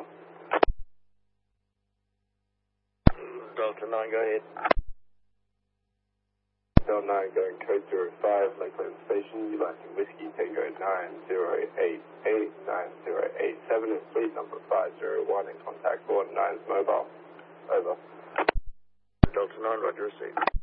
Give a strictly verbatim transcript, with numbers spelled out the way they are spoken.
Over. Delta nine, go ahead. Delta nine going code zero five, Lakeland Station, utilizing Whiskey Tango nine zero eight eight nine zero eight seven and fleet number five zero one and contact four nine's mobile. Over. Delta nine, roger, receipt.